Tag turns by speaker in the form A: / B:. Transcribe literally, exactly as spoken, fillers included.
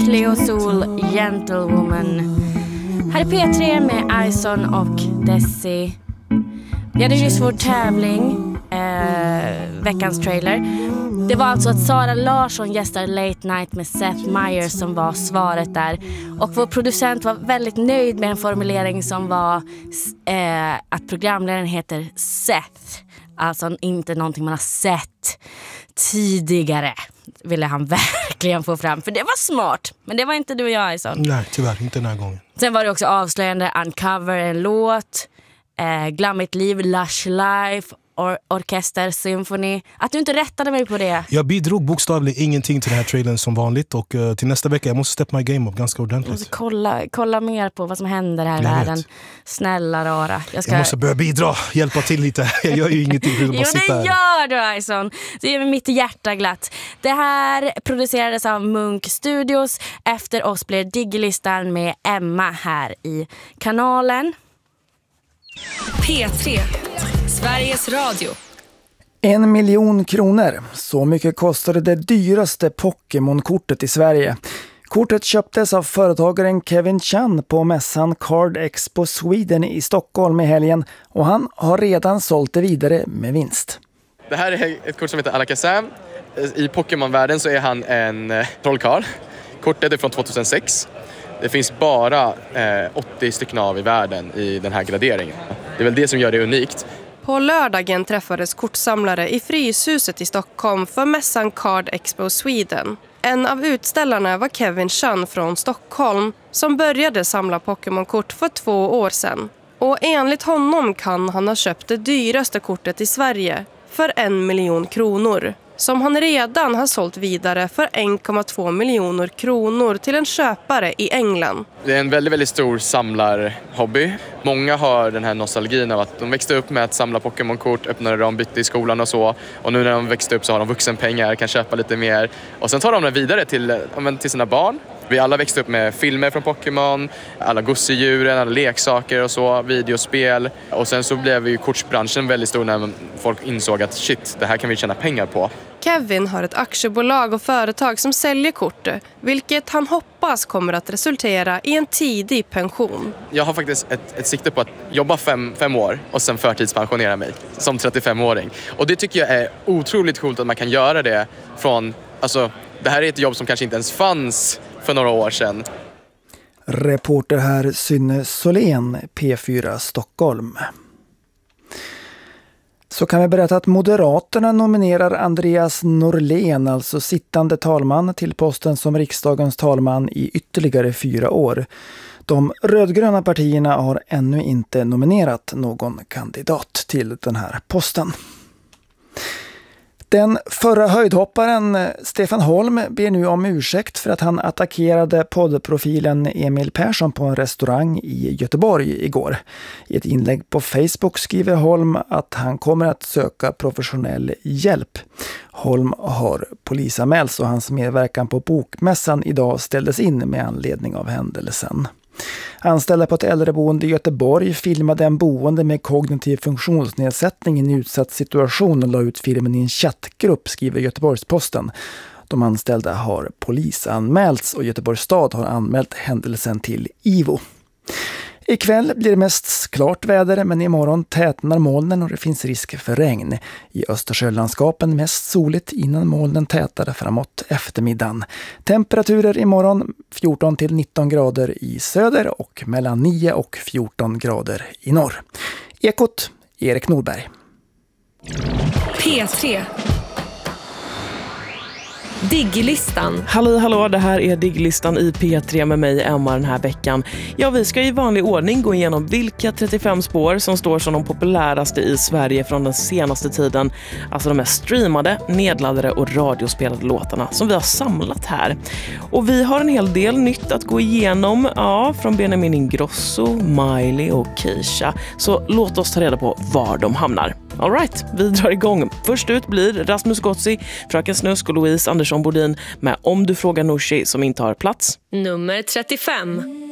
A: Cleo Sol, Gentlewoman. Här är P tre med Ison och Desi. Vi hade just vår tävling, eh, veckans trailer. Det var alltså att Sara Larsson gästar Late Night med Seth Meyers som var svaret där. Och vår producent var väldigt nöjd med en formulering som var eh, att programledaren heter Seth. Alltså inte någonting man har sett tidigare, ville han verkligen få fram. För det var smart, men det var inte du och jag, Ison.
B: Nej, tyvärr, inte den här gången.
A: Sen var det också avslöjande, Uncover, en låt, eh, Glammigt liv, Lush Life, or- Orkester, Symphony. Att du inte rättade mig på det.
B: Jag bidrog bokstavligen ingenting till den här trailern som vanligt. Och uh, till nästa vecka, jag måste step my game up ganska ordentligt.
A: Jag måste kolla, kolla mer på vad som händer här i
B: Jag
A: världen.
B: vet.
A: Snälla rara. Jag, ska...
B: jag måste börja bidra, hjälpa till lite. Jag gör ju ingenting förutom
A: Jo,
B: att sitta
A: det
B: här.
A: gör du, Ison. Det gör mitt hjärta glatt. Det här producerades av Munk Studios. Efter oss blir Diggelistan med Emma här i kanalen.
C: P tre, Sveriges Radio.
D: En miljon kronor. Så mycket kostade det dyraste Pokémon-kortet i Sverige. Kortet köptes av företagaren Kevin Chan på mässan Card Expo Sweden i Stockholm i helgen och han har redan sålt det vidare med vinst.
E: Det här är ett kort som heter Alakazam. I Pokémon-världen så är han en eh, trollkarl. Kortet är från tjugohundrasex. Det finns bara eh, åttio stycken av i världen i den här graderingen. Det är väl det som gör det unikt.
F: På lördagen träffades kortsamlare i Fryshuset i Stockholm för mässan Card Expo Sweden. En av utställarna var Kevin Chan från Stockholm som började samla Pokémon-kort för två år sedan. Och enligt honom kan han ha köpt det dyraste kortet i Sverige för en miljon kronor. Som han redan har sålt vidare för en komma två miljoner kronor till en köpare i England.
E: Det är en väldigt, väldigt stor samlarhobby. Många har den här nostalgin av att de växte upp med att samla Pokémon-kort, öppnade dem, bytte i skolan och så. Och nu när de växte upp så har de vuxenpengar, kan köpa lite mer. Och sen tar de det vidare till, till sina barn. Vi alla växte upp med filmer från Pokémon, alla gosedjuren, alla leksaker och så, videospel. Och sen så blev ju kortsbranschen väldigt stor när folk insåg att shit, det här kan vi tjäna pengar på.
F: Kevin har ett aktiebolag och företag som säljer kort, vilket han hoppas kommer att resultera i en tidig pension.
E: Jag har faktiskt ett, ett sikte på att jobba fem, fem år och sen förtidspensionera mig som trettiofemåring. Och det tycker jag är otroligt coolt att man kan göra det från, alltså det här är ett jobb som kanske inte ens fanns för några år sedan.
D: Reporter här Synne Solén, P fyra Stockholm. Så kan vi berätta att Moderaterna nominerar Andreas Norlén, alltså sittande talman, till posten som riksdagens talman i ytterligare fyra år. De rödgröna partierna har ännu inte nominerat någon kandidat till den här posten. Den förra höjdhopparen Stefan Holm ber nu om ursäkt för att han attackerade poddprofilen Emil Persson på en restaurang i Göteborg igår. I ett inlägg på Facebook skriver Holm att han kommer att söka professionell hjälp. Holm har polisanmälts och hans medverkan på bokmässan idag ställdes in med anledning av händelsen. Anställda på ett äldreboende i Göteborg filmade en boende med kognitiv funktionsnedsättning i en utsatt situation och la ut filmen i en chattgrupp, skriver Göteborgs-Posten. De anställda har polisanmälts och Göteborgs stad har anmält händelsen till I V O. Ikväll blir det mest klart väder, men imorgon tätnar molnen och det finns risk för regn. I Östersjölandskapen mest soligt innan molnen tätar framåt eftermiddagen. Temperaturer imorgon fjorton till nitton grader i söder och mellan nio och fjorton grader i norr. Ekot, Erik Norberg.
C: P tre. Diggelistan.
G: Halli hallå, det här är Diggelistan i P tre med mig, Emma, den här veckan. Ja, vi ska i vanlig ordning gå igenom vilka trettiofem spår som står som de populäraste i Sverige från den senaste tiden. Alltså de mest streamade, nedladdade och radiospelade låtarna som vi har samlat här. Och vi har en hel del nytt att gå igenom, ja, från Benjamin Ingrosso, Miley och Keisha. Så låt oss ta reda på var de hamnar. All right, vi drar igång. Först ut blir Rasmus Gozzi, Fröken Snusk och Louise Andersson Bodin med Om du frågar Nooshi som intar plats
C: Nummer trettiofem.